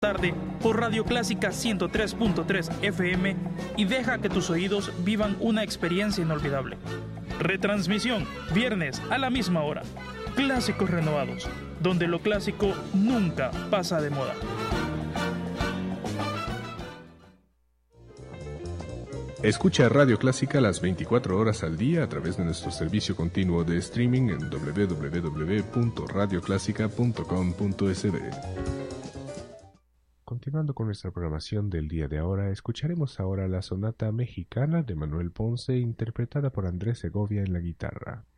tarde por Radio Clásica 103.3 FM y deja que tus oídos vivan una experiencia inolvidable. Retransmisión, viernes a la misma hora. Clásicos renovados, donde lo clásico nunca pasa de moda. Escucha Radio Clásica las 24 horas al día a través de nuestro servicio continuo de streaming en www.radioclásica.com.sb. Continuando con nuestra programación del día de ahora, escucharemos ahora la sonata mexicana de Manuel Ponce interpretada por Andrés Segovia en la guitarra.